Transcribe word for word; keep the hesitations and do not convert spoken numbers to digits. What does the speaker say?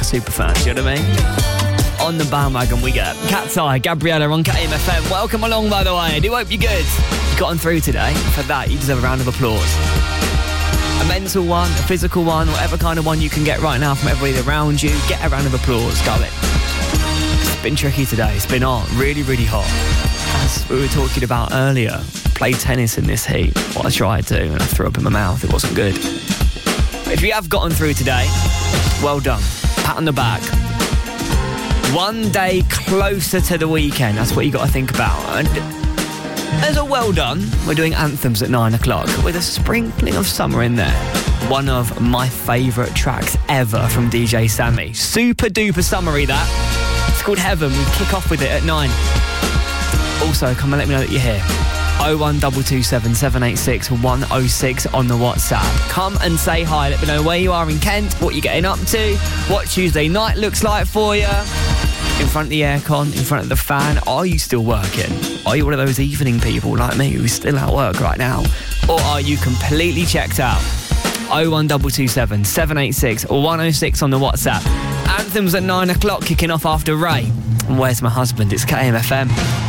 super fans, you know what I mean? On the bandwagon we get. Cat's Eye, Gabriella on K M F M. Welcome along, by the way. I do hope you're good. You've gotten through today. For that, you deserve a round of applause. A mental one, a physical one, whatever kind of one you can get right now from everybody around you, get a round of applause. Go it. It's been tricky today. It's been hot. Really, really hot. As we were talking about earlier, played tennis in this heat. What I tried to, and I threw up in my mouth. It wasn't good. But if you have gotten through today, well done. Pat on the back. One day closer to the weekend. That's what you got to think about. And as a well done, we're doing anthems at nine o'clock with a sprinkling of summer in there. One of my favourite tracks ever from D J Sammy. Super duper summery, that. It's called Heaven. We kick off with it at nine. Also, come and let me know that you're here. oh one two two seven, seven eight six, one oh six on the WhatsApp. Come and say hi. Let me know where you are in Kent, what you're getting up to, what Tuesday night looks like for you. In front of the aircon, in front of the fan. Are you still working? Are you one of those evening people like me who's still at work right now? Or are you completely checked out? oh one two two seven, seven eight six, one oh six on the WhatsApp. Anthems at nine o'clock, kicking off after Ray. And Where's My Husband? It's K M F M.